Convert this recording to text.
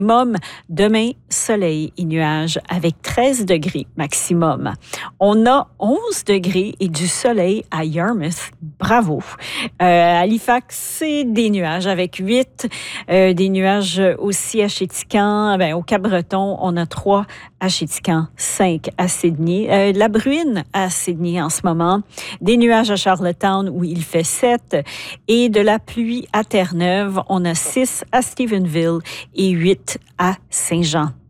maximum. Demain, soleil et nuages avec 13 degrés maximum. On a 11 degrés et du soleil à Yarmouth. Bravo. Halifax, c'est des nuages avec 8. Des nuages aussi à Chéticamp. Au Cap-Breton, on a 3 à Chéticamp, 5 à Sydney. La bruine à Sydney en ce moment. Des nuages à Charlottetown où il fait 7. Et de la pluie à Terre-Neuve, on a 6 à Stephenville et 8 à Saint-Jean.